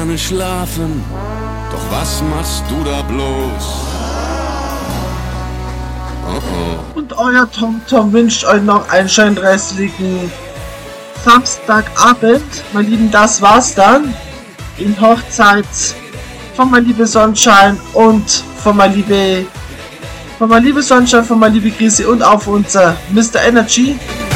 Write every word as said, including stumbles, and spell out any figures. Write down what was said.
gerne schlafen, doch was machst du da bloß? Oh oh. Und euer TomTom wünscht euch noch einen schönen restlichen Samstagabend. Meine Lieben, das war's dann. In Hochzeit von mein liebe Sonnenschein und von mein liebe von mein liebe Sonnenschein, von mein liebe Grisi und auf unser Mister Energy.